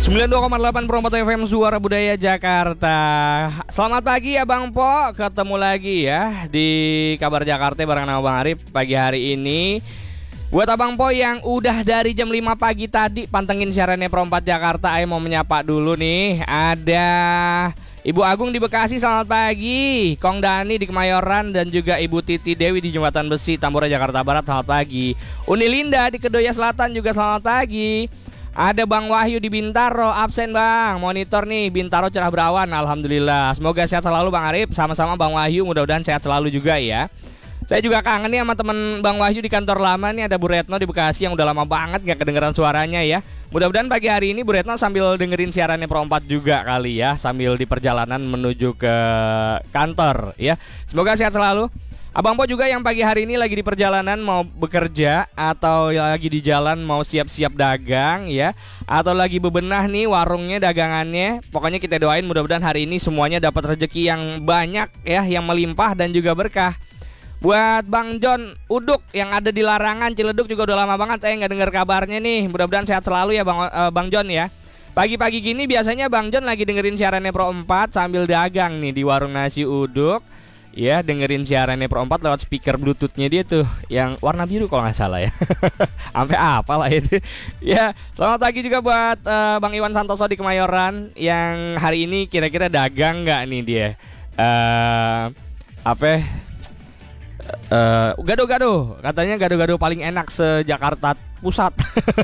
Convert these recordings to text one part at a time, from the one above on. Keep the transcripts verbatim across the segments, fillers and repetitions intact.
sembilan puluh dua koma delapan Perompak F M Suara Budaya Jakarta. Selamat pagi ya Bang Po, ketemu lagi ya di Kabar Jakarta bareng nama Bang Arif pagi hari ini. Buat Abang Po yang udah dari jam lima pagi tadi pantengin siarannya Perompak Jakarta, ayo mau menyapa dulu nih. Ada Ibu Agung di Bekasi, selamat pagi. Kong Dani di Kemayoran dan juga Ibu Titi Dewi di Jembatan Besi, Tambora, Jakarta Barat, selamat pagi. Uni Linda di Kedoya Selatan juga selamat pagi. Ada Bang Wahyu di Bintaro, absen Bang. Monitor nih, Bintaro cerah berawan, alhamdulillah. Semoga sehat selalu Bang Arif, sama-sama Bang Wahyu, mudah-mudahan sehat selalu juga ya. Saya juga kangen nih sama temen Bang Wahyu di kantor lama nih, ada Bu Retno di Bekasi yang udah lama banget gak kedengeran suaranya ya. Mudah-mudahan pagi hari ini Bu Retno sambil dengerin siarannya Perompak juga kali ya, sambil di perjalanan menuju ke kantor ya. Semoga sehat selalu. Abang Po juga yang pagi hari ini lagi di perjalanan mau bekerja atau lagi di jalan mau siap-siap dagang ya, atau lagi bebenah nih warungnya, dagangannya. Pokoknya kita doain mudah-mudahan hari ini semuanya dapat rezeki yang banyak ya, yang melimpah dan juga berkah. Buat Bang John Uduk yang ada di Larangan Ciledug juga udah lama banget saya nggak dengar kabarnya nih. Mudah-mudahan sehat selalu ya Bang uh, Bang John ya. Pagi-pagi gini biasanya Bang John lagi dengerin siarannya Pro empat sambil dagang nih di warung nasi uduk. Ya, dengerin siarannya Pro empat lewat speaker Bluetooth-nya dia tuh yang warna biru kalau nggak salah ya. Sampai apa lah itu. Ya, selamat pagi juga buat uh, Bang Iwan Santoso di Kemayoran yang hari ini kira-kira dagang nggak nih dia? Uh, apa? Uh, gado-gado, katanya gado-gado paling enak se-Jakarta Pusat.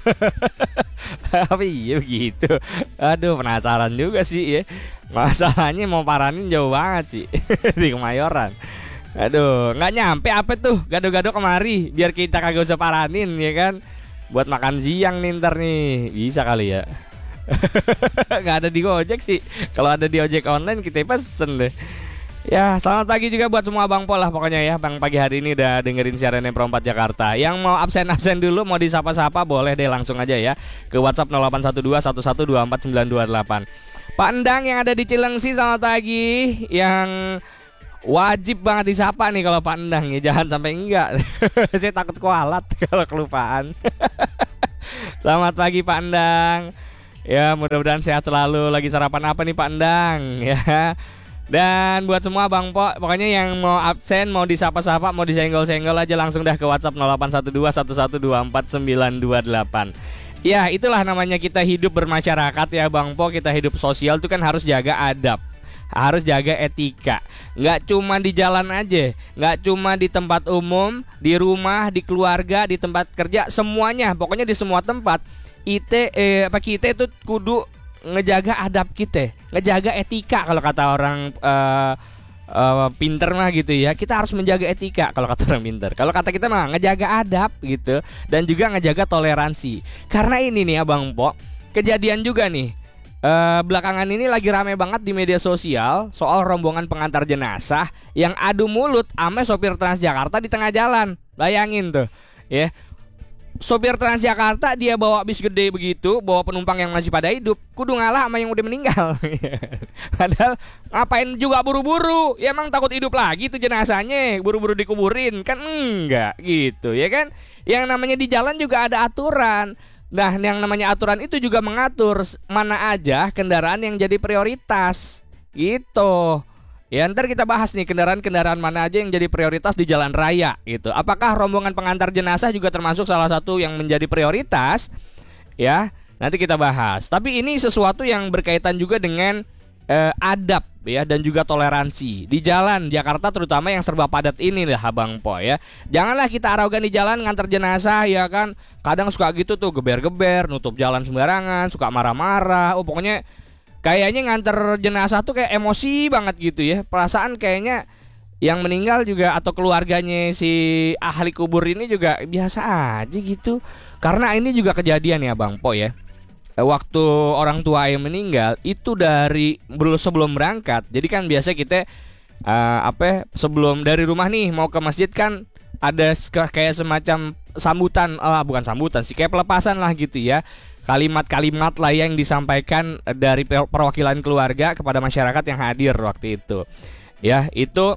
Tapi iya begitu. Aduh, penasaran juga sih ya. Masalahnya mau paranin jauh banget sih. Di Kemayoran. Aduh, nggak nyampe apa tuh gado-gado kemari, biar kita kagak usah paranin ya kan. Buat makan siang nih ntar nih. Bisa kali ya. Nggak ada di Gojek sih. Kalau ada di ojek online kita pesen deh. Ya, selamat pagi juga buat semua Bang Po lah pokoknya ya. Bang pagi hari ini udah dengerin siarannya Perompak Jakarta. Yang mau absen-absen dulu, mau disapa-sapa boleh deh langsung aja ya ke WhatsApp nol delapan satu dua satu satu dua empat sembilan dua delapan. Pak Endang yang ada di Cilengsi, selamat pagi. Yang wajib banget disapa nih kalau Pak Endang ya, jangan sampai enggak. Saya takut kualat kalau kelupaan. Selamat pagi Pak Endang. Ya, mudah-mudahan sehat selalu. Lagi sarapan apa nih Pak Endang ya. Dan buat semua Bang Po, pokoknya yang mau absen, mau disapa-sapa, mau disenggol-senggol aja langsung dah ke WhatsApp nol delapan satu dua satu satu dua empat sembilan dua delapan. Ya, itulah namanya kita hidup bermasyarakat ya Bang Po. Kita hidup sosial tuh kan harus jaga adab, harus jaga etika. Nggak cuma di jalan aja, nggak cuma di tempat umum, di rumah, di keluarga, di tempat kerja, semuanya. Pokoknya di semua tempat ite eh, apa kita itu kudu ngejaga adab kita, ngejaga etika kalau kata orang uh, uh, pinter mah gitu ya. Kita harus menjaga etika kalau kata orang pinter. Kalau kata kita mah ngejaga adab gitu, dan juga ngejaga toleransi. Karena ini nih Abang Po, kejadian juga nih uh, belakangan ini lagi rame banget di media sosial soal rombongan pengantar jenazah yang adu mulut ame sopir Transjakarta di tengah jalan. Bayangin tuh ya. Sopir Transjakarta dia bawa bis gede begitu, bawa penumpang yang masih pada hidup, kudu ngalah sama yang udah meninggal. Padahal ngapain juga buru-buru? Ya emang takut hidup lagi tuh jenazahnya, buru-buru dikuburin kan enggak gitu ya kan? Yang namanya di jalan juga ada aturan. Nah, yang namanya aturan itu juga mengatur mana aja kendaraan yang jadi prioritas. Gitu. Ya, ntar kita bahas nih kendaraan-kendaraan mana aja yang jadi prioritas di jalan raya gitu. Apakah rombongan pengantar jenazah juga termasuk salah satu yang menjadi prioritas? Ya, nanti kita bahas. Tapi ini sesuatu yang berkaitan juga dengan eh, adab ya, dan juga toleransi di jalan Jakarta terutama yang serba padat ini lah Abang Po ya. Janganlah kita arogan di jalan ngantar jenazah ya kan. Kadang suka gitu tuh, geber-geber, nutup jalan sembarangan, suka marah-marah. Oh, pokoknya kayaknya nganter jenazah tuh kayak emosi banget gitu ya. Perasaan kayaknya yang meninggal juga atau keluarganya si ahli kubur ini juga biasa aja gitu. Karena ini juga kejadian ya Bang Po ya. Waktu orang tua yang meninggal itu dari sebelum berangkat. Jadi kan biasa kita uh, apa sebelum dari rumah nih mau ke masjid kan ada kayak semacam sambutan, uh, bukan sambutan sih, kayak pelepasan lah gitu ya. Kalimat-kalimat lah yang disampaikan dari perwakilan keluarga kepada masyarakat yang hadir waktu itu. Ya, itu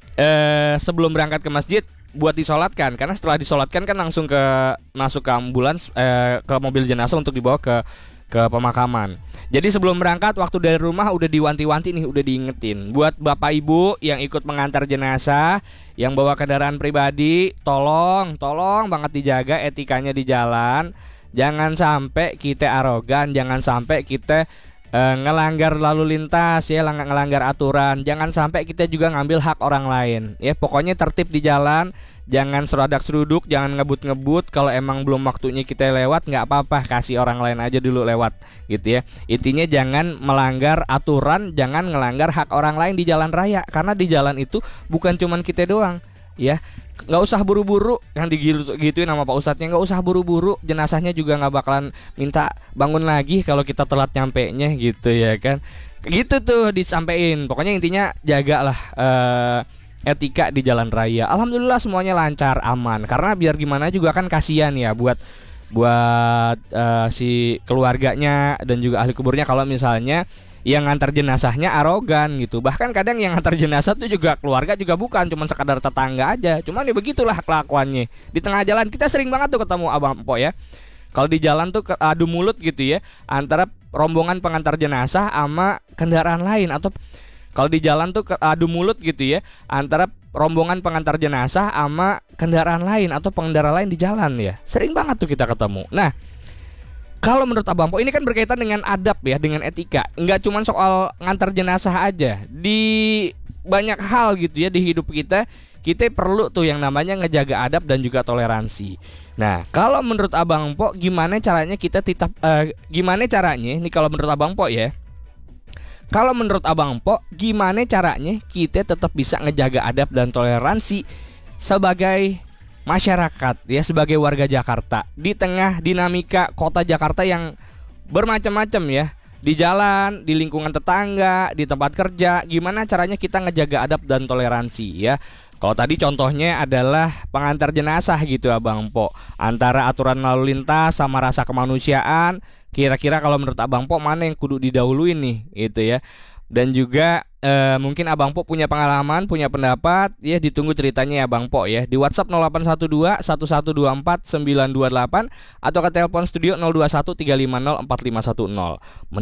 eh, sebelum berangkat ke masjid buat disolatkan. Karena setelah disolatkan kan langsung ke masuk ke ambulans, eh, ke mobil jenazah untuk dibawa ke ke pemakaman. Jadi sebelum berangkat waktu dari rumah udah diwanti-wanti nih, udah diingetin. Buat bapak ibu yang ikut mengantar jenazah, yang bawa kendaraan pribadi, tolong, tolong banget dijaga etikanya di jalan. Jangan sampai kita arogan, jangan sampai kita uh, ngelanggar lalu lintas ya, lang- ngelanggar aturan. Jangan sampai kita juga ngambil hak orang lain. Ya, pokoknya tertib di jalan. Jangan serodak seruduk, jangan ngebut-ngebut. Kalau emang belum waktunya kita lewat, nggak apa-apa, kasih orang lain aja dulu lewat, gitu ya. Intinya jangan melanggar aturan, jangan ngelanggar hak orang lain di jalan raya. Karena di jalan itu bukan cuman kita doang, ya. Nggak usah buru-buru, yang digituin sama Pak Ustadznya, nggak usah buru-buru. Jenazahnya juga nggak bakalan minta bangun lagi kalau kita telat nyampe nya, gitu ya kan. Gitu tuh disampein. Pokoknya intinya jagalah uh, etika di jalan raya. Alhamdulillah semuanya lancar, aman. Karena biar gimana juga kan kasihan ya buat buat uh, si keluarganya dan juga ahli kuburnya kalau misalnya yang ngantar jenazahnya arogan gitu. Bahkan kadang yang ngantar jenazah tuh juga keluarga juga bukan, cuman sekadar tetangga aja. Cuman ya begitulah kelakuannya. Di tengah jalan kita sering banget tuh ketemu Abang Empok ya. Kalau di jalan tuh adu mulut gitu ya antara rombongan pengantar jenazah sama kendaraan lain, atau kalau di jalan tuh adu mulut gitu ya antara rombongan pengantar jenazah sama kendaraan lain atau pengendara lain di jalan ya. Sering banget tuh kita ketemu. Nah, kalau menurut Abang Po ini kan berkaitan dengan adab ya, dengan etika. Enggak cuma soal ngantar jenazah aja. Di banyak hal gitu ya di hidup kita, kita perlu tuh yang namanya ngejaga adab dan juga toleransi. Nah, kalau menurut Abang Po gimana caranya kita tetap uh, gimana caranya nih kalau menurut Abang Po ya? Kalau menurut Abang Po, gimana caranya kita tetap bisa ngejaga adab dan toleransi sebagai masyarakat ya, sebagai warga Jakarta di tengah dinamika kota Jakarta yang bermacam-macam ya, di jalan, di lingkungan tetangga, di tempat kerja. Gimana caranya kita ngejaga adab dan toleransi ya? Kalau tadi contohnya adalah pengantar jenazah gitu Abang Po, antara aturan lalu lintas sama rasa kemanusiaan. Kira-kira kalau menurut Abang Po mana yang kudu didahuluin nih gitu ya. Dan juga e, mungkin Abang Po punya pengalaman, punya pendapat ya, ditunggu ceritanya ya Abang Po ya. Di WhatsApp nol delapan satu dua satu satu dua empat sembilan dua delapan atau ke telepon studio nol dua satu tiga lima nol empat lima satu nol.